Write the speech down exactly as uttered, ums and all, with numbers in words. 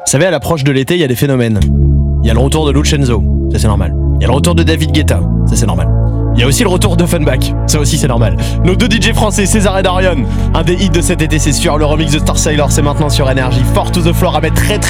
savez, à l'approche de l'été, il y a des phénomènes. Il y a le retour de Lucenzo, ça c'est normal. Il y a le retour de David Guetta, ça c'est normal. Il y a aussi le retour d'Offenbach, ça aussi c'est normal. Nos deux D J français, César et Darion, un des hits de cet été c'est sûr, le remix de Star Sailor c'est maintenant sur Énergie. Fort to the floor à mettre très très